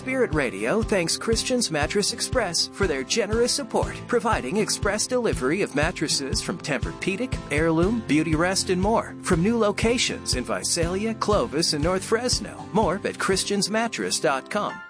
Spirit Radio thanks Christian's Mattress Express for their generous support, providing express delivery of mattresses from Tempur-Pedic, Heirloom, Beauty Rest, and more from new locations in Visalia, Clovis, and North Fresno. More at christiansmattress.com.